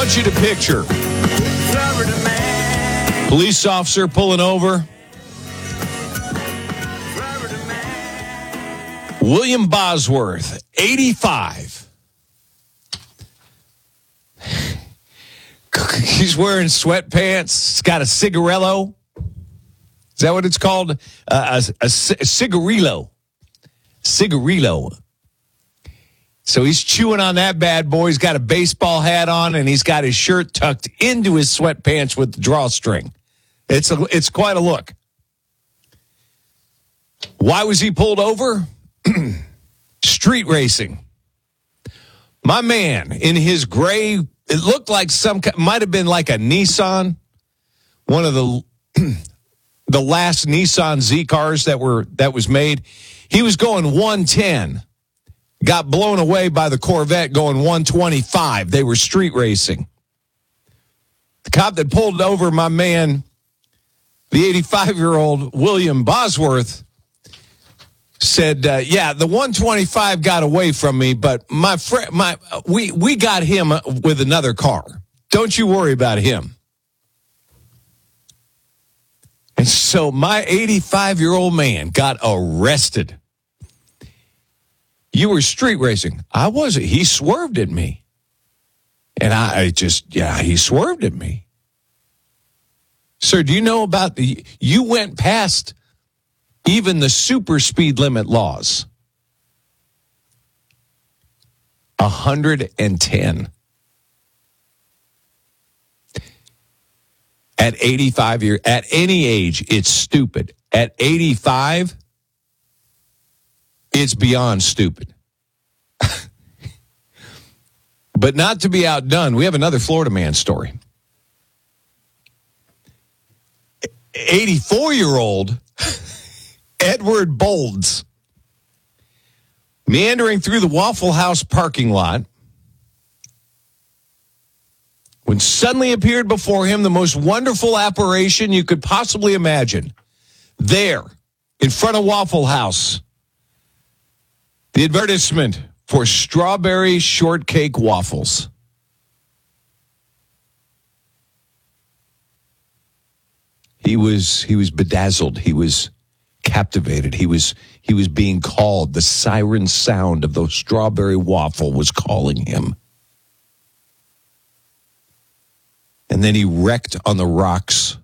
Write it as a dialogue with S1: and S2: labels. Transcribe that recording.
S1: want you to picture police officer pulling over. William Bosworth, 85. He's wearing sweatpants. He's got a cigarillo. Is that what it's called? A cigarillo. Cigarillo. So he's chewing on that bad boy. He's got a baseball hat on, and he's got his shirt tucked into his sweatpants with the drawstring. It's quite a look. Why was he pulled over? Street racing. My man in his gray, it looked like might have been like a Nissan, one of the last Nissan Z cars that was made. He was going 110, got blown away by the Corvette going 125. They were street racing. The cop that pulled over my man, the 85-year-old William Bosworth, said, yeah, the 125 got away from me, but we got him with another car. Don't you worry about him. And so my 85-year-old man got arrested. You were street racing. I wasn't. He swerved at me. And he swerved at me. Sir, do you know about you went past even the super speed limit laws. 110. At 85 years, at any age, it's stupid. At 85, it's beyond stupid. But not to be outdone, we have another Florida man story. 84-year-old Edward Bolds, meandering through the Waffle House parking lot, when suddenly appeared before him the most wonderful apparition you could possibly imagine. There, in front of Waffle House, the advertisement for strawberry shortcake waffles. He was bedazzled. He was captivated. He was being called. The siren sound of the strawberry waffle was calling him. And then he wrecked on the rocks